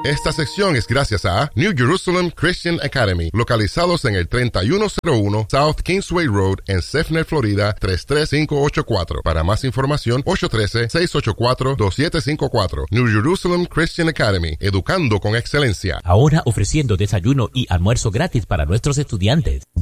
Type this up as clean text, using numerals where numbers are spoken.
Esta sección es gracias a New Jerusalem Christian Academy, localizados en el 3101 South Kingsway Road en Sefner, Florida 33584. Para más información, 813-684-2754. New Jerusalem Christian Academy, educando con excelencia. Ahora ofreciendo desayuno y almuerzo gratis para nuestros estudiantes.